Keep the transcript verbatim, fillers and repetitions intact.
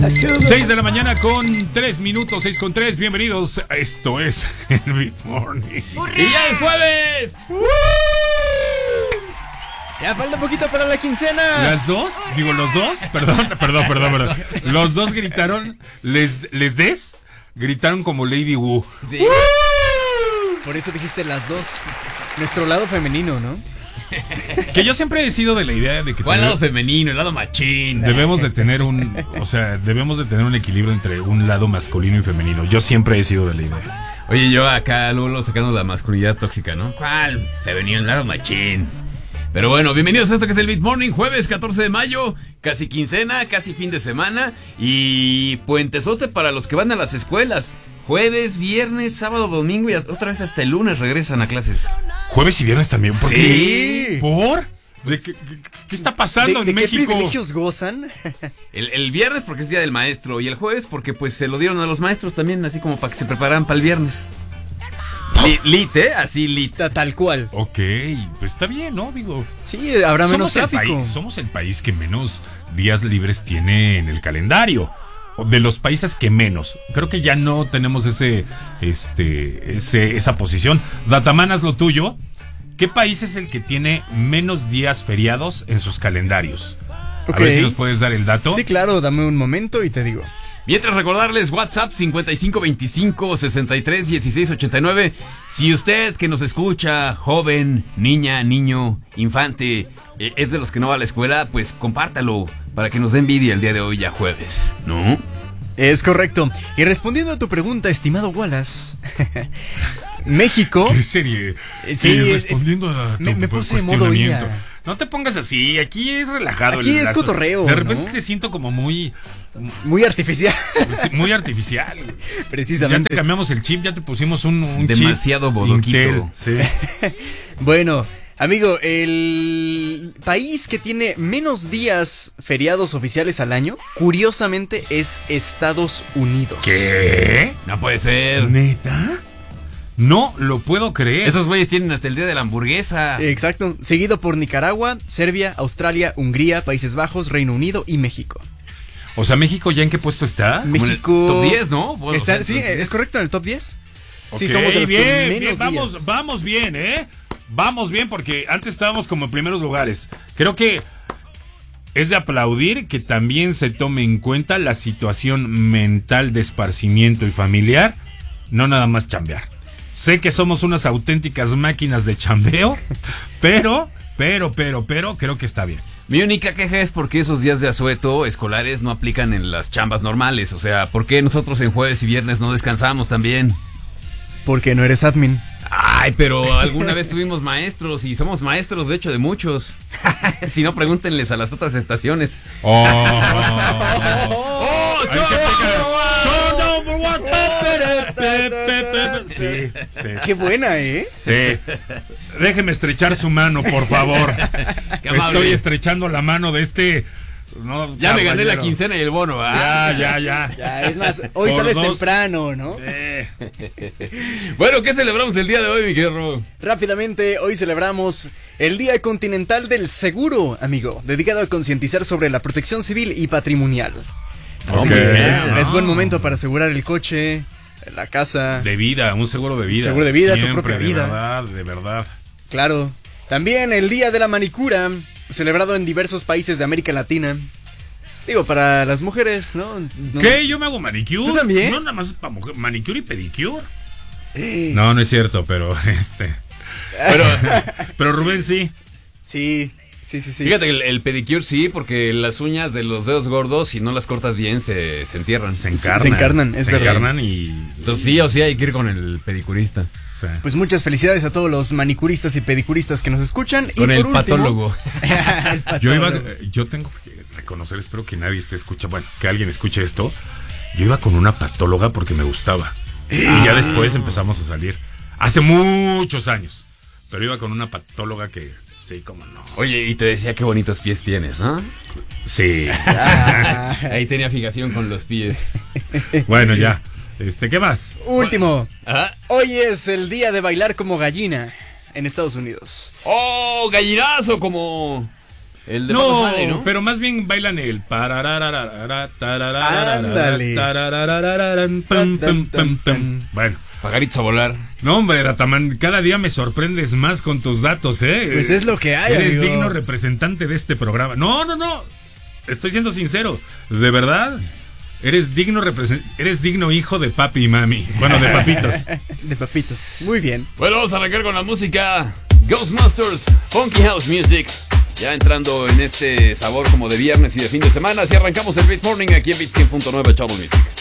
seis de la mañana con tres minutos, seis con tres. Bienvenidos. Esto es el Big Morning. ¡Y ya es jueves! ¡Uh! Ya falta poquito para la quincena. Las dos, digo los dos, perdón, perdón, perdón, perdón. Los dos gritaron, les, les des, gritaron como Lady Wu. Sí. ¡Uh! Por eso dijiste las dos. Nuestro lado femenino, ¿no? Que yo siempre he sido de la idea de que ¿cuál lado femenino? El lado machín. Debemos de tener un, o sea, debemos de tener un equilibrio entre un lado masculino y femenino. Yo siempre he sido de la idea. Oye, yo acá luego sacando la masculinidad tóxica, ¿no? ¿Cuál? Femenino, el lado machín. Pero bueno, bienvenidos a esto que es el Beat Morning, jueves catorce de mayo, casi quincena, casi fin de semana y puentezote para los que van a las escuelas. Jueves, viernes, sábado, domingo y otra vez hasta el lunes regresan a clases. Jueves y viernes también, ¿por sí. qué? ¿Por? ¿De qué, qué, ¿Qué está pasando ¿De, en de México? ¿Qué privilegios gozan? El, el viernes porque es día del maestro y el jueves porque pues se lo dieron a los maestros también, así como para que se prepararan para el viernes. Lit, lit, ¿eh? Así lit. Tal cual. Ok, pues está bien, ¿no? Digo, sí, habrá menos somos tráfico. El país, somos el país que menos días libres tiene en el calendario. De los países que menos. Creo que ya no tenemos ese, este, ese, esa posición. Dataman, haz lo tuyo. ¿Qué país es el que tiene menos días feriados en sus calendarios? Okay. A ver si nos puedes dar el dato. Sí, claro, dame un momento y te digo. Mientras recordarles WhatsApp cincuenta y cinco veinticinco sesenta y tres dieciséis ochenta y nueve. Si usted que nos escucha, joven, niña, niño, infante, eh, es de los que no va a la escuela, pues compártalo para que nos dé envidia el día de hoy ya jueves, ¿no? Es correcto. Y respondiendo a tu pregunta, estimado Wallace, México. ¿Qué serie? Sí, eh, respondiendo es, a tu me, me puse en modo I A. No te pongas así, aquí es relajado. Aquí el es cotorreo. De repente ¿no? te siento como muy... Muy artificial. Muy artificial. Precisamente. Ya te cambiamos el chip, ya te pusimos un, un demasiado chip bodoquito. Intel, sí. Bueno, amigo, el país que tiene menos días feriados oficiales al año, curiosamente, es Estados Unidos. ¿Qué? No puede ser. ¿Neta? No lo puedo creer. Esos güeyes tienen hasta el día de la hamburguesa. Exacto. Seguido por Nicaragua, Serbia, Australia, Hungría, Países Bajos, Reino Unido y México. O sea, ¿México ya en qué puesto está? México... top diez, ¿no? Bueno, está, o sea, sí, es correcto, en el top diez. Okay, sí, somos de los bien, que menos bien, vamos, días. vamos bien, ¿eh? Vamos bien porque antes estábamos como en primeros lugares. Creo que es de aplaudir que también se tome en cuenta la situación mental de esparcimiento y familiar, no nada más chambear. Sé que somos unas auténticas máquinas de chambeo, pero, pero, pero, pero, creo que está bien. Mi única queja es porque esos días de asueto escolares no aplican en las chambas normales. O sea, ¿por qué nosotros en jueves y viernes no descansamos también? Porque no eres admin. Ay, pero alguna vez tuvimos maestros y somos maestros, de hecho, de muchos. Si no, pregúntenles a las otras estaciones. Oh, oh, sí, sí. Qué buena, ¿eh? Sí. Déjeme estrechar su mano, por favor. Estoy estrechando la mano de este... No, ya caballero. Me gané la quincena y el bono. ¿Ah? Ya, ya, ya. Ya, es más, hoy por sales dos. temprano, ¿no? Eh. Bueno, ¿qué celebramos el día de hoy, mi querido? Rápidamente, hoy celebramos el Día Continental del Seguro, amigo, dedicado a concientizar sobre la protección civil y patrimonial. Okay. Es, Ah. es buen momento para asegurar el coche, la casa. De vida, un seguro de vida. Seguro de vida, siempre, tu propia de vida. De verdad, de verdad. Claro. También el Día de la Manicura, celebrado en diversos países de América Latina. Digo, para las mujeres, ¿no? no. ¿Qué? ¿Yo me hago manicure? ¿Tú también? No, nada más para mujer, manicure y pedicure. Eh. No, no es cierto, pero este... Pero, pero Rubén sí. Sí, sí, sí, sí. Fíjate, el, el pedicure sí, porque las uñas de los dedos gordos, si no las cortas bien, se, se entierran. Se encarnan. Se encarnan, es se verdad. encarnan y... Entonces sí o sí hay que ir con el pedicurista. Sí. Pues muchas felicidades a todos los manicuristas y pedicuristas que nos escuchan. Con y el, por patólogo. Último, el patólogo. Yo iba, yo tengo que reconocer, espero que nadie esté escuchando, bueno, que alguien escuche esto. Yo iba con una patóloga porque me gustaba. Y ya después empezamos a salir. Hace muchos años. Pero iba con una patóloga que, sí, como no. Oye, y te decía qué bonitos pies tienes, ¿no? Sí. Ah. Ahí tenía fijación con los pies. Bueno, ya. Este, ¿qué más? Último. Ajá. Hoy es el día de bailar como gallina en Estados Unidos. ¡Oh, gallinazo! Como... El de No, Paco Stanley, ¿no? pero más bien bailan el pararararara, tarararara, Ándale. tarararararan, pam, pam, pam, pam. Bueno, Pajaritos a volar. no, hombre, Ratamán, cada día me sorprendes más con tus datos, ¿eh? Pues es lo que hay, Eres amigo. digno representante de este programa. No, no, no. Estoy siendo sincero. De verdad, eres digno represen- eres digno hijo de papi y mami. Bueno, de papitos. De papitos. Muy bien. Bueno, vamos a arrancar con la música. Ghostbusters, Funky House Music. Ya entrando en este sabor como de viernes y de fin de semana. Así arrancamos el Beat Morning aquí en Beat cien punto nueve Channel Music.